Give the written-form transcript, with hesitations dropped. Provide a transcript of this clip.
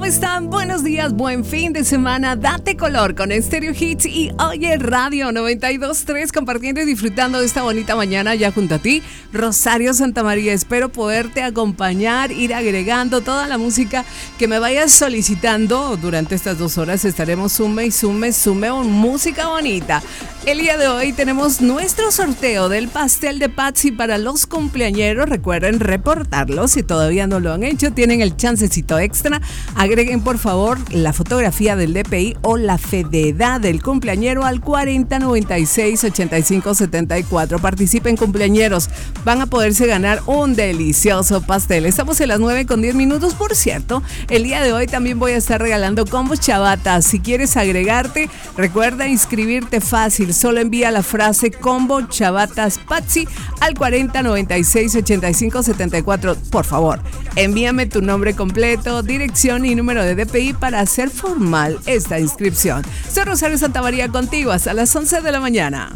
¿Cómo están? Buenos días, buen fin de semana. Date color con Stereo Hits y Oye Radio 92.3, compartiendo y disfrutando de esta bonita mañana ya junto a ti. Rosario Santamaría, espero poderte acompañar, ir agregando toda la música que me vayas solicitando. Durante estas 2 horas estaremos sume música bonita. El día de hoy tenemos nuestro sorteo del pastel de Patsy para los cumpleañeros. Recuerden reportarlo, si todavía no lo han hecho, tienen el chancecito extra. Agreguen por favor la fotografía del DPI o la fe de edad del cumpleañero al 4096-8574. Participen, cumpleañeros, van a poderse ganar un delicioso pastel. Estamos en las 9:10, por cierto. El día de hoy también voy a estar regalando combos Chavata. Si quieres agregarte, recuerda inscribirte fácil. Solo envía la frase combo Chavatas Patsy al 4096-8574. Por favor, envíame tu nombre completo, dirección y número de DPI para hacer formal esta inscripción. Soy Rosario Santamaría, contigo hasta las 11 de la mañana.